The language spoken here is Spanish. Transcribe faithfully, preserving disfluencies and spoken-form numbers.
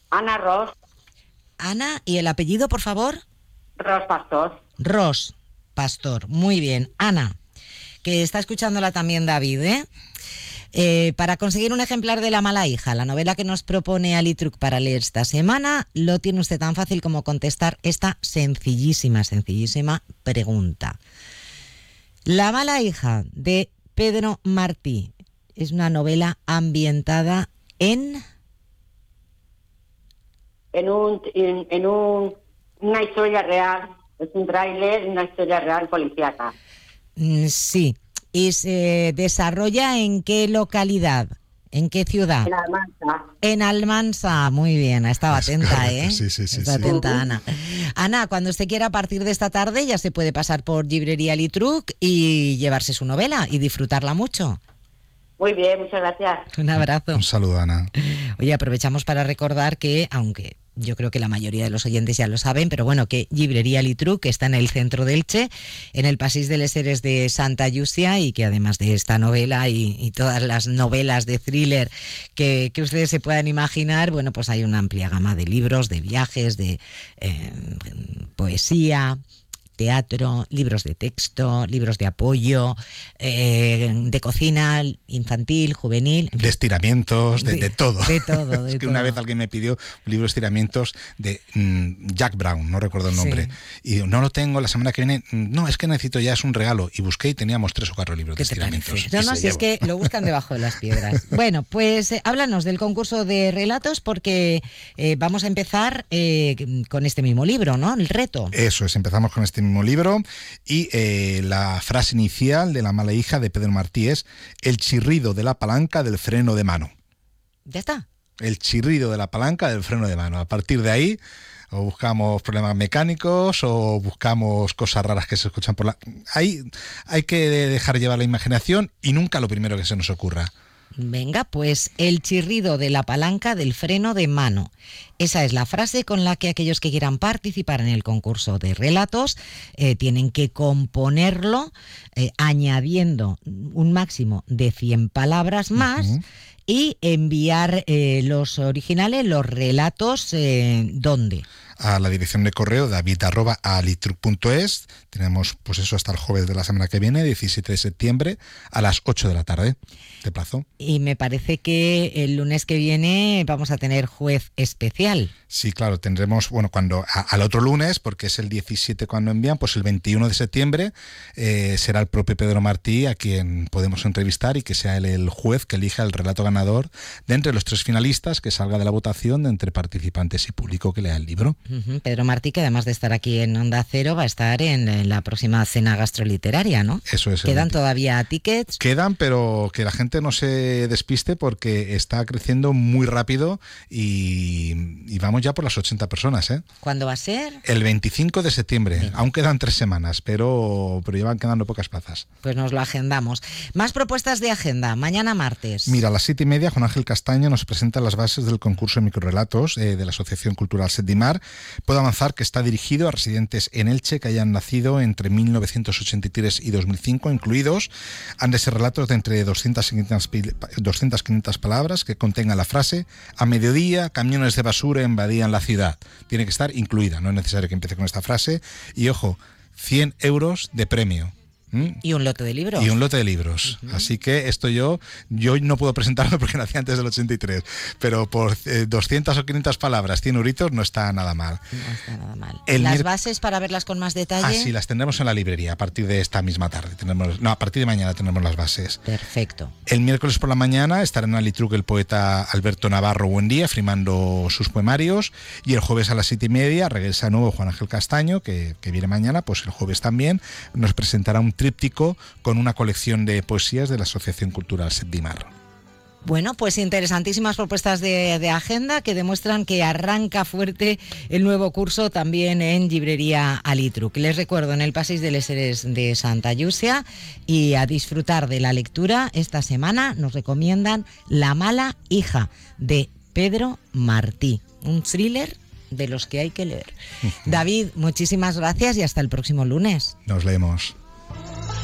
Ana Ros. Ana, ¿y el apellido, por favor? Ros Pastor. Ros Pastor, muy bien. Ana, que está escuchándola también David, ¿eh? Eh, para conseguir un ejemplar de La mala hija, la novela que nos propone Alitruc para leer esta semana, lo tiene usted tan fácil como contestar esta sencillísima, sencillísima pregunta. La mala hija, de Pedro Martí, es una novela ambientada en... En un, en, en un, una historia real, es un tráiler, una historia real policíaca. Mm, sí. ¿Y se desarrolla en qué localidad? ¿En qué ciudad? En Almansa. En Almansa, muy bien, estaba atenta, ¿eh? Sí, sí, sí. Está sí. atenta, Uh-huh. Ana. Ana, cuando usted quiera, a partir de esta tarde ya se puede pasar por Librería Alitruc y llevarse su novela y disfrutarla mucho. Muy bien, muchas gracias. Un abrazo. Un saludo, Ana. Oye, aprovechamos para recordar que, aunque yo creo que la mayoría de los oyentes ya lo saben, pero bueno, que Librería Alitruc, que está en el centro de Elche, en el Pasís de les Heres de Santa Llúcia, y que además de esta novela y, y todas las novelas de thriller que, que ustedes se puedan imaginar, bueno, pues hay una amplia gama de libros, de viajes, de eh, poesía, teatro, libros de texto, libros de apoyo, eh, de cocina infantil, juvenil. De estiramientos, de, De- de todo. de todo, de Es que una todo. vez alguien me pidió un libro de estiramientos de mm, Jack Brown, no recuerdo el nombre. Sí. Y digo, no lo tengo, la semana que viene, mm, no, es que necesito ya, es un regalo. Y busqué y teníamos tres o cuatro libros de ¿Qué te estiramientos. parece? No, Y no, se si es llevó. que lo buscan debajo de las piedras. Bueno, pues eh, háblanos del concurso de relatos, porque eh, vamos a empezar eh, con este mismo libro, ¿no? El reto. Eso es, empezamos con este mismo libro y eh, la frase inicial de La mala hija de Pedro Martí es: el chirrido de la palanca del freno de mano. Ya está. El chirrido de la palanca del freno de mano. A partir de ahí, o buscamos problemas mecánicos o buscamos cosas raras que se escuchan por la... Ahí hay que dejar llevar la imaginación y nunca lo primero que se nos ocurra. Venga, pues el chirrido de la palanca del freno de mano. Esa es la frase con la que aquellos que quieran participar en el concurso de relatos eh, tienen que componerlo eh, añadiendo un máximo de cien palabras más. Uh-huh. Y enviar eh, los originales, los relatos, eh, ¿dónde? A la dirección de correo david arroba alitruc punto es. Tenemos pues eso hasta el jueves de la semana que viene, diecisiete de septiembre, a las ocho de la tarde, de plazo. Y me parece que el lunes que viene vamos a tener juez especial. Sí, claro, tendremos, bueno, cuando a, al otro lunes, porque es el diecisiete cuando envían, pues el veintiuno de septiembre eh, será el propio Pedro Martí a quien podemos entrevistar y que sea él el juez que elija el relato ganador de entre los tres finalistas, que salga de la votación de entre participantes y público que lea el libro. Uh-huh. Pedro Martí, que además de estar aquí en Onda Cero, va a estar en, en la próxima cena gastroliteraria, ¿no? Eso es. ¿Quedan todavía tickets? Quedan, pero que la gente no se despiste porque está creciendo muy rápido y, y vamos ya por las ochenta personas, ¿eh? ¿Cuándo va a ser? El veinticinco de septiembre. Bien. Aún quedan tres semanas, pero, pero ya van quedando pocas plazas. Pues nos lo agendamos. Más propuestas de agenda, mañana martes. Mira, a las siete y media Juan Ángel Castaño nos presenta las bases del concurso de microrelatos eh, de la Asociación Cultural Setdimar. Puedo avanzar que está dirigido a residentes en Elche que hayan nacido entre mil novecientos ochenta y tres y dos mil cinco incluidos. Han de ser relatos de entre doscientas y quinientas palabras que contengan la frase: a mediodía camiones de basura invadían la ciudad. Tiene que estar incluida, no es necesario que empiece con esta frase. Y ojo, cien euros de premio. ¿Mm? Y un lote de libros. Y un lote de libros. Uh-huh. Así que esto yo yo no puedo presentarlo porque nací antes del ochenta y tres, pero por eh, doscientas o quinientas palabras, cien euritos, no está nada mal. No está nada mal. El ¿Las mir... bases para verlas con más detalle? Ah, sí, las tendremos en la librería a partir de esta misma tarde. Tenemos, no, a partir de mañana tendremos las bases. Perfecto. El miércoles por la mañana estará en Alitruc el poeta Alberto Navarro Buendía firmando sus poemarios, y el jueves a las siete y media regresa de nuevo Juan Ángel Castaño, que, que viene mañana, pues el jueves también nos presentará un tríptico con una colección de poesías de la Asociación Cultural Setdimar. Bueno, pues interesantísimas propuestas de, de agenda que demuestran que arranca fuerte el nuevo curso también en Librería Alitruc. Les recuerdo, en el Pasís de les Heres de Santa Llúcia, y a disfrutar de la lectura esta semana nos recomiendan La mala hija de Pedro Martí, un thriller de los que hay que leer. David, muchísimas gracias y hasta el próximo lunes. Nos leemos.